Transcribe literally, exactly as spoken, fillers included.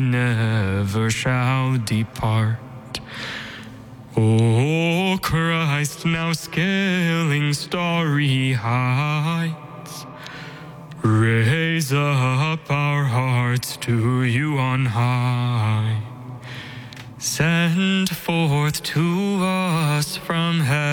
never shall depart. O Christ, now scaling starry heights, raise up our hearts to you on high. Send forth to us from heaven